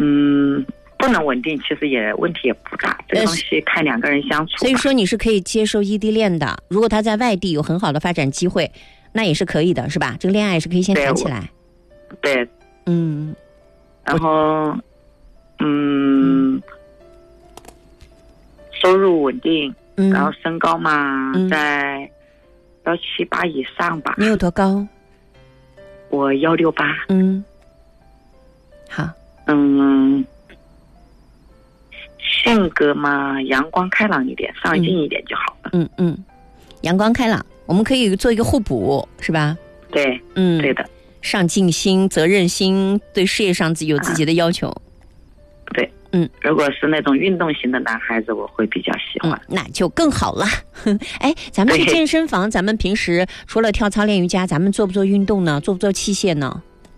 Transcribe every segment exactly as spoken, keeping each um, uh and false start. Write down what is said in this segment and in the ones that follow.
嗯，不能稳定，其实也问题也不大，这个东西看两个人相处。 所以说你是可以接受异地恋的，如果他在外地有很好的发展机会，那也是可以的，是吧？这个恋爱是可以先谈起来。 对， 嗯， 然后嗯，收入稳定， 嗯， 然后身高嘛， 嗯、 在幺七八以上吧。 你有多高？ 我幺六八。 嗯，好。 嗯，性格嘛，阳光开朗一点，上进一点就好了。 嗯嗯，阳光开朗，我们可以做一个互补，是吧？ 对， 嗯， 对的。 上进心、责任心，对事业上有自己的要求。啊、 对， 嗯， 如果是那种运动型的男孩子，我会比较喜欢。 嗯、那就更好了。哎，咱们去健身房，咱们平时除了跳操、练瑜伽，咱们做不做运动呢？做不做器械呢？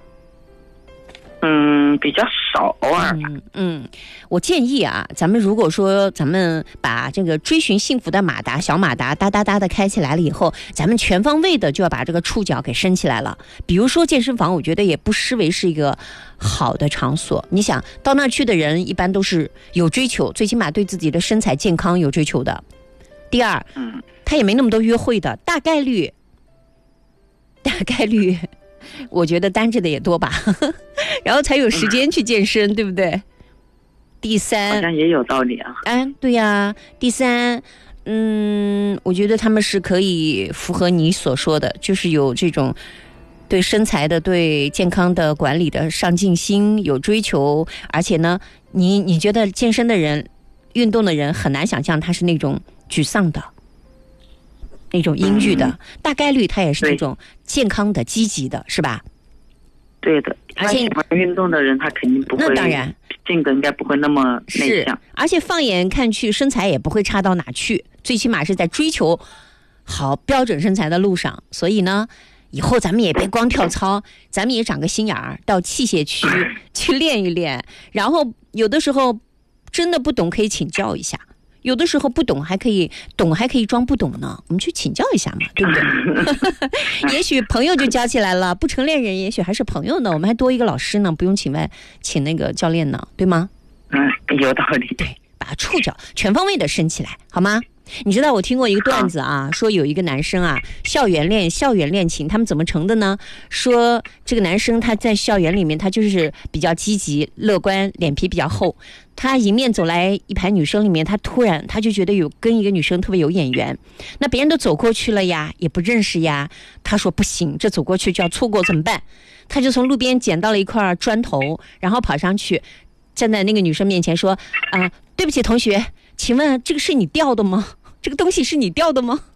嗯，比较少，偶尔吧。 嗯嗯，我建议啊，咱们如果说咱们把这个追寻幸福的马达小马达哒哒哒的开起来了以后，咱们全方位的就要把这个触角给伸起来了。比如说健身房，我觉得也不失为是一个好的场所。你想到那去的人一般都是有追求，最起码对自己的身材健康有追求的。第二， 嗯， 他也没那么多约会的，大概率，大概率。我觉得单着的也多吧，然后才有时间去健身，嗯、对不对？第三， 好像也有道理啊。 哎，对呀、啊。第三，嗯，我觉得他们是可以符合你所说的，就是有这种对身材的、对健康的管理的上进心，有追求，而且呢，你你觉得健身的人、运动的人很难想象他是那种沮丧的。那种阴郁的、嗯、大概率他也是那种健康的积极的，是吧？ 对的，而且喜欢运动的人他肯定不会， 那当然性格应该不会那么内向， 而且放眼看去身材也不会差到哪去，最起码是在追求好标准身材的路上。所以呢，以后咱们也别光跳操，咱们也长个心眼儿，到器械区去练一练，然后有的时候真的不懂可以请教一下，有的时候不懂还可以懂，还可以装不懂呢。我们去请教一下嘛，对不对？也许朋友就交起来了，不成恋人，也许还是朋友呢。我们还多一个老师呢，不用请外请那个教练呢，对吗？ 嗯，有道理。 对，把触角全方位的伸起来，好吗？你知道我听过一个段子啊，说有一个男生啊，校园恋校园恋情，他们怎么成的呢？说这个男生他在校园里面，他就是比较积极乐观，脸皮比较厚。他迎面走来一排女生里面，他突然他就觉得有跟一个女生特别有眼缘，那别人都走过去了呀，也不认识呀。他说不行，这走过去就要错过怎么办？他就从路边捡到了一块砖头，然后跑上去，站在那个女生面前说啊、呃，对不起同学，请问这个是你掉的吗？这个东西是你掉的吗？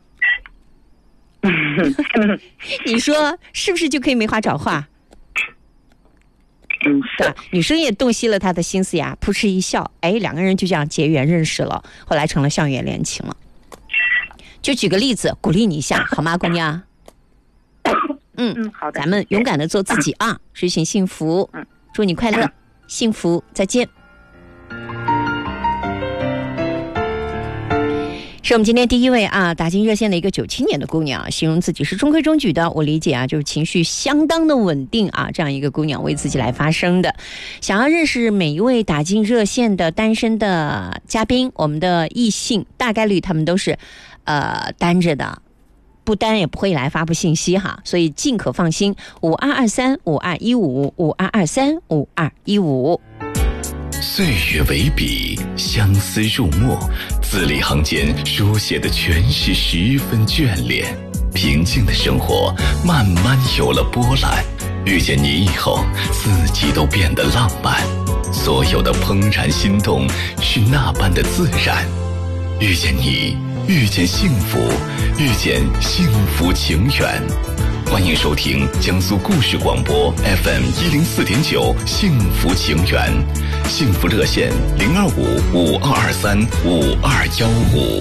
你说是不是就可以没话找话？ 嗯， 是吧？女生也洞悉了他的心思呀，扑哧一笑，哎，两个人就这样结缘认识了，后来成了校园恋情了。就举个例子，鼓励你一下，好吗，姑娘？嗯嗯，好的。 咱们勇敢的做自己啊，追寻幸福。嗯，祝你快乐、嗯、幸福，再见。是我们今天第一位啊，打进热线的一个九七年的姑娘，形容自己是中规中矩的，我理解啊，就是情绪相当的稳定啊，这样一个姑娘为自己来发声的。想要认识每一位打进热线的单身的嘉宾，我们的异性大概率他们都是呃单着的，不单也不会来发布信息哈，所以尽可放心。五二二三五二一五五二二三五二一五。 岁月为笔，相思入墨，字里行间书写的全是十分眷恋。平静的生活慢慢有了波澜，遇见你以后，自己都变得浪漫。所有的怦然心动是那般的自然。遇见你，遇见幸福，遇见幸福情缘。欢迎收听江苏故事广播 F M 一零四点九幸福情缘，幸福热线零二五五二二三五二幺五。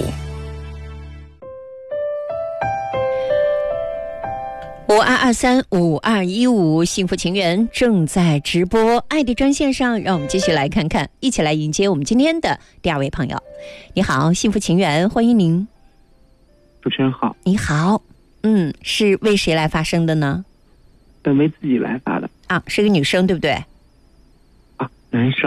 五二二三五二一五，幸福情缘正在直播，爱的专线上，让我们继续来看看，一起来迎接我们今天的第二位朋友。你好，幸福情缘，欢迎您。 主持人好。 你好，嗯，是为谁来发声的呢？ 为自己来发的。 啊，是个女生对不对？ 啊，男生。